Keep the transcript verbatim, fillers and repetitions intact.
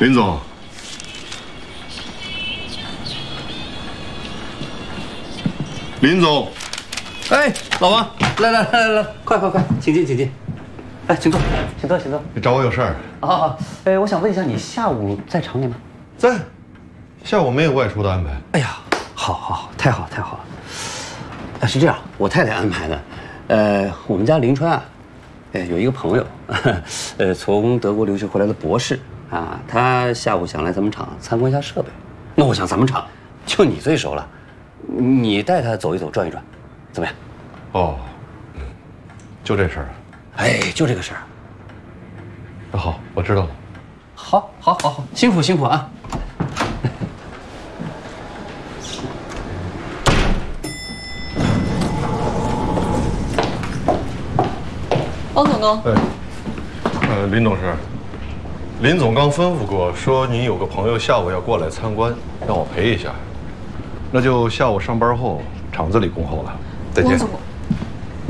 林总，林总， 哎，老王，来来来来来，快快快，请进请进，哎，请坐，请坐请坐。 你找我有事儿？ 啊，哎，我想问一下，你下午在厂里吗？ 在，下午没有外出的安排。 哎呀，好，好，好，太好，太好了。啊，是这样，我太太安排的。呃，我们家临川啊，哎，有一个朋友，呃，从德国留学回来的博士啊，他下午想来咱们厂参观一下设备。那我想咱们厂就你最熟了，你带他走一走，转一转，怎么样？ 哦，就这事儿。 哎，就这个事儿。 那好，我知道了。 好，好，好，好，辛苦辛苦啊。 王总工， 哎，呃，林董事，林总刚吩咐过，说您有个朋友下午要过来参观，让我陪一下。那就下午上班后厂子里恭候了。再见。 王总工。